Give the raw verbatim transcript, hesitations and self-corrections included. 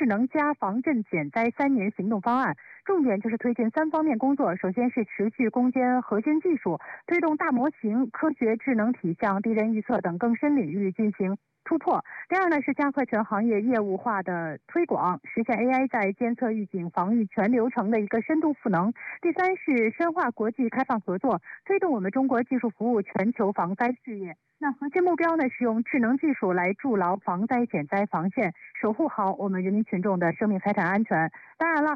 能加防震减灾三年行动方案，重点就是推进三方面工作。首先是持续攻坚核心技术，推动大模型、科学智能体像、地震预测等更深领域进行突破。第二呢是加快全行业业务化的推广，实现 A I 在监测预警防御全流程的一个深度赋能。第三是深化国际开放合作，推动我们中国技术服务全球防灾事业。那核心目标呢是用智能技术来筑牢防灾减灾防线，守护好我们人民群众的生命财产安全。当然了，